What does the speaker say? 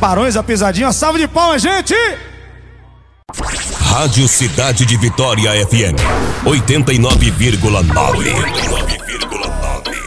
Barões da Pisadinha. Uma salva de palmas, gente! Rádio Cidade de Vitória FM 89,9.